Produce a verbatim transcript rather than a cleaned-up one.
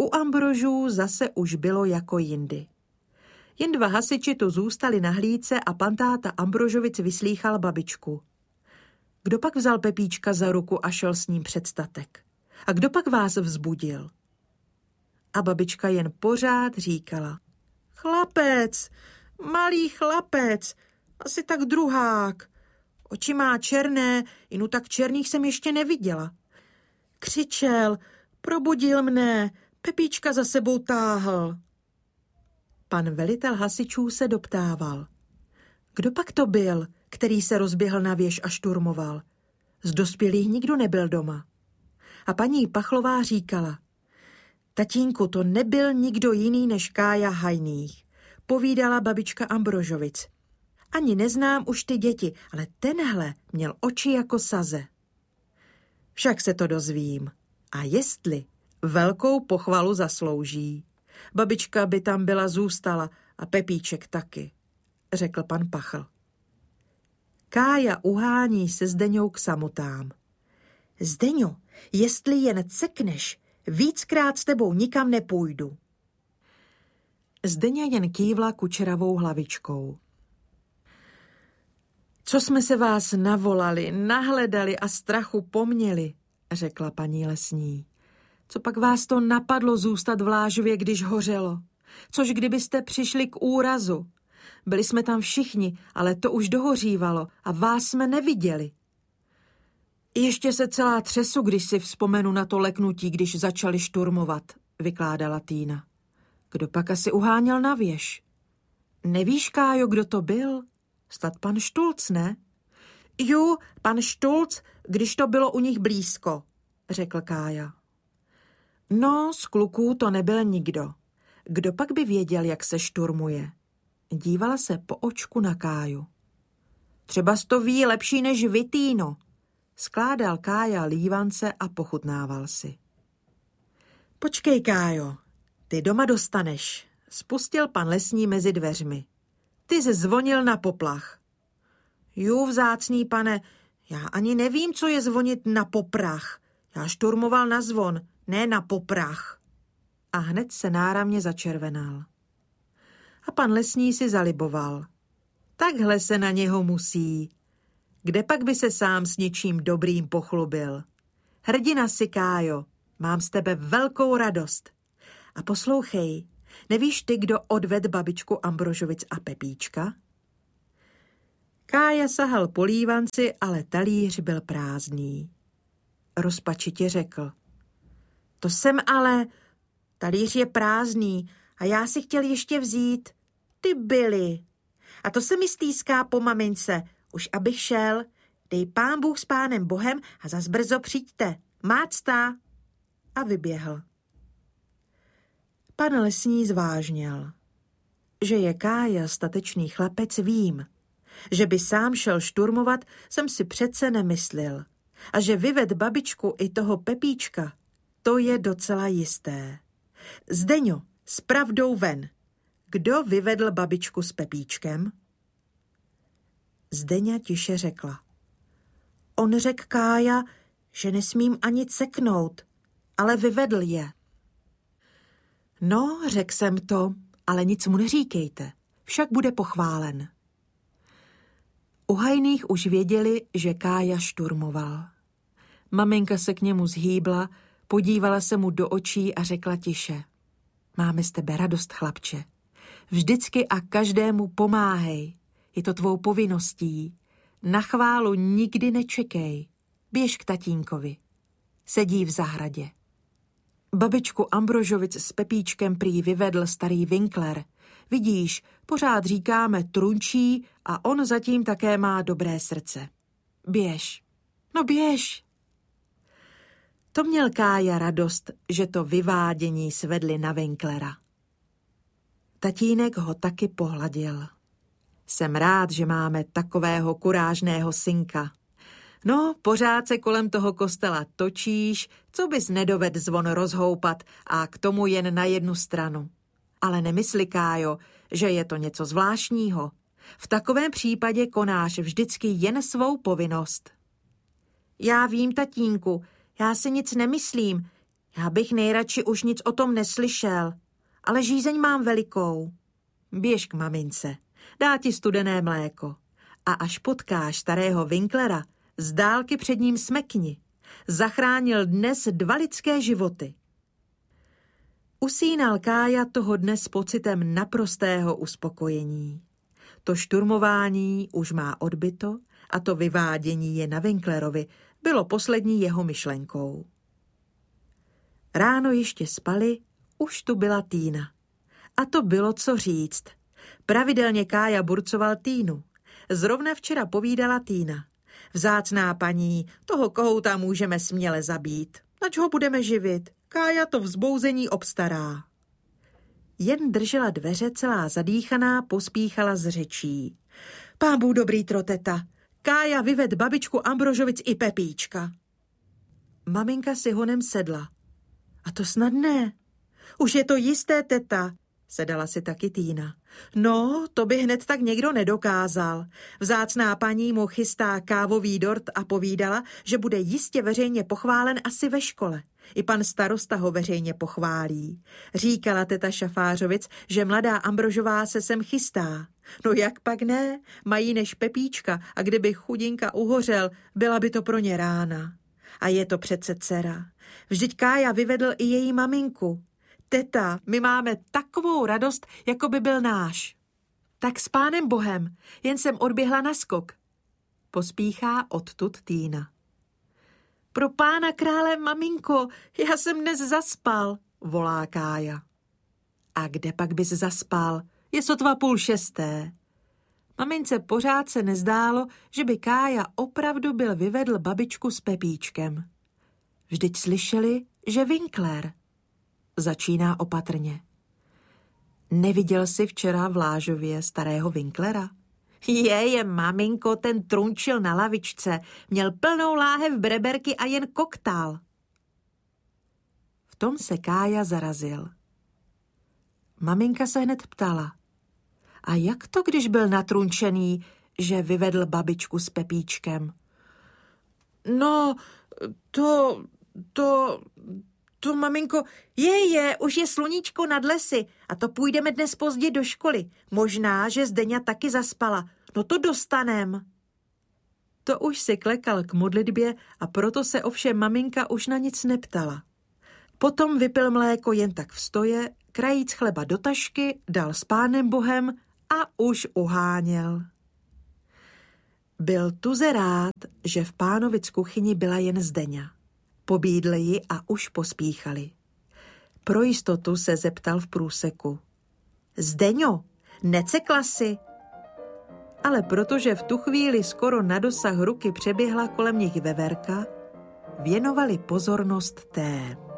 U Ambrožů zase už bylo jako jindy. Jen dva hasiči tu zůstali na hlídce a pan táta Ambrožovic vyslýchal babičku. Kdo pak vzal Pepíčka za ruku a šel s ním před statek? A kdo pak vás vzbudil? A babička jen pořád říkala. Chlapec, malý chlapec, asi tak druhák. Oči má černé, inu tak černých jsem ještě neviděla. Křičel, probudil mne, Pepíčka za sebou táhl. Pan velitel hasičů se doptával. Kdo pak to byl, který se rozběhl na věž a šturmoval? Z dospělých nikdo nebyl doma. A paní Pachlová říkala. Tatínku, to nebyl nikdo jiný než Kája Hajných, povídala babička Ambrožovic. Ani neznám už ty děti, ale tenhle měl oči jako saze. Však se to dozvím. A jestli, velkou pochvalu zaslouží. Babička by tam byla zůstala a Pepíček taky, řekl pan Pachl. Kája uhání se Zdeňou k samotám. Zdeňo, jestli jen cekneš, víckrát s tebou nikam nepůjdu. Zdeňa jen kývla kučeravou hlavičkou. Co jsme se vás navolali, nahledali a strachu poměli, řekla paní lesní. Co pak vás to napadlo zůstat v Lážově, když hořelo? Což kdybyste přišli k úrazu? Byli jsme tam všichni, ale to už dohořívalo a vás jsme neviděli. Ještě se celá třesu, když si vzpomenu na to leknutí, když začali šturmovat, vykládala Týna. Kdo pak asi uháněl na věž? Nevíš, Kájo, kdo to byl? Snad pan Štulc, ne? Jo, pan Štulc, když to bylo u nich blízko, řekl Kája. No, z kluků to nebyl nikdo. Kdo pak by věděl, jak se šturmuje? Dívala se po očku na Káju. Třeba to ví lepší než vy, Týno. Skládal Kája lívance a pochutnával si. Počkej, Kájo, ty doma dostaneš, spustil pan lesní mezi dveřmi. Ty jsi zvonil na poplach. Jú, vzácný pane, já ani nevím, co je zvonit na poprach. Já šturmoval na zvon, ne na poprach. A hned se náramně začervenal. A pan lesní si zaliboval. Takhle se na něho musí. Kde pak by se sám s něčím dobrým pochlubil? Hrdina si, Kájo, mám z tebe velkou radost. A poslouchej, nevíš ty, kdo odved babičku Ambrožovic a Pepíčka? Kája sahal po lívanci, ale talíř byl prázdný. Rozpačitě řekl. To jsem ale, talíř je prázdný a já si chtěl ještě vzít. Ty byli. A to se mi stýská po mamince, už abych šel. Dej pán Bůh s pánem Bohem a zas brzo přijďte. Mácta. A vyběhl. Pan lesní zvážněl. Že je Kája statečný chlapec, vím. Že by sám šel šturmovat, jsem si přece nemyslel. A že vyved babičku i toho Pepíčka, to je docela jisté. Zdeňo, s pravdou ven. Kdo vyvedl babičku s Pepíčkem? Zdeňa tiše řekla. On řekl Kája, že nesmím ani ceknout, ale vyvedl je. No, řekl jsem to, ale nic mu neříkejte, však bude pochválen. U Hajných už věděli, že Kája šturmoval. Maminka se k němu zhýbla, podívala se mu do očí a řekla tiše. Máme z tebe radost, chlapče. Vždycky a každému pomáhej. Je to tvou povinností. Na chválu nikdy nečekej. Běž k tatínkovi. Sedí v zahradě. Babičku Ambrožovic s Pepíčkem prý vyvedl starý Winkler. Vidíš, pořád říkáme trunčí a on zatím také má dobré srdce. Běž. No běž. To měl Kája radost, že to vyvádění svedli na Winklera. Tatínek ho taky pohladil. Jsem rád, že máme takového kurážného synka. No, pořád se kolem toho kostela točíš, co bys nedoved zvon rozhoupat a k tomu jen na jednu stranu. Ale nemysli, Kájo, že je to něco zvláštního. V takovém případě konáš vždycky jen svou povinnost. Já vím, tatínku, já si nic nemyslím, Já bych nejradši už nic o tom neslyšel, ale žízeň mám velikou. Běž k mamince, dá ti studené mléko. A až potkáš starého Winklera, z dálky před ním smekni. Zachránil dnes dva lidské životy. Usínal Kája toho dne s pocitem naprostého uspokojení. To šturmování už má odbyto a to vyvádění je na Winklerovi bylo poslední jeho myšlenkou. Ráno ještě spali, už tu byla Týna. A to bylo co říct. Pravidelně Kája burcoval Týnu. Zrovna včera povídala Týna. Vzácná paní, toho kohouta můžeme směle zabít. Nač ho budeme živit? Kája to vzbouzení obstará. Jen držela dveře celá zadýchaná, pospíchala z řečí. Pán Bůh dobrý, troteta. Kája vyved babičku Ambrožovic i Pepíčka. Maminka si honem sedla. A to snad ne. Už je to jisté, teta, sedala si taky Týna. No, to by hned tak někdo nedokázal. Vzácná paní mu chystá kávový dort a povídala, že bude jistě veřejně pochválen asi ve škole. I pan starosta ho veřejně pochválí. Říkala teta Šafářovic, že mladá Ambrožová se sem chystá. No jak pak ne? Mají než Pepíčka a kdyby chudinka uhořel, byla by to pro ně rána. A je to přece dcera. Vždyť Kája vyvedl i její maminku. Teta, my máme takovou radost, jako by byl náš. Tak s pánem Bohem, jen jsem odběhla na skok. Pospíchá odtud Týna. Pro pána krále, maminko, já jsem dnes zaspal, volá Kája. A kde pak bys zaspal? Je sotva půl šesté. Mamince pořád se nezdálo, že by Kája opravdu byl vyvedl babičku s Pepíčkem. Vždyť slyšeli, že Winkler. Začíná opatrně. Neviděl jsi včera v Lážově starého Winklera? Je, je, maminko, ten trunčil na lavičce, měl plnou láhev breberky a jen koktál. V tom se Kája zarazil. Maminka se hned ptala. A jak to, když byl natrunčený, že vyvedl babičku s Pepíčkem? No, to, to, to, maminko, je, je, už je sluníčko nad lesy a to půjdeme dnes pozdě do školy. Možná, že Zdeňa taky zaspala. No to dostanem. To už si klekal k modlitbě a proto se ovšem maminka už na nic neptala. Potom vypil mléko jen tak v stoje, krajíc chleba do tašky, dal s pánem Bohem a už uháněl. Byl tuze rád, že v Pánovic kuchyni byla jen Zdeňa. Pobídli ji a už pospíchali. Pro jistotu se zeptal v průseku. Zdeňo, necekla si? Ale protože v tu chvíli skoro na dosah ruky přeběhla kolem nich veverka, věnovali pozornost té.